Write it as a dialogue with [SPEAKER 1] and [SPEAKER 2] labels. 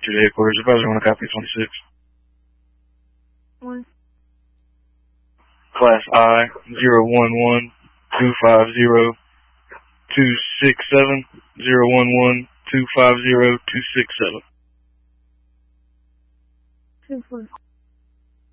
[SPEAKER 1] to the headquarters. Advisor, want to copy 26.
[SPEAKER 2] 1.
[SPEAKER 1] Class I 011-250-267, 011-250-267.
[SPEAKER 2] 2-4.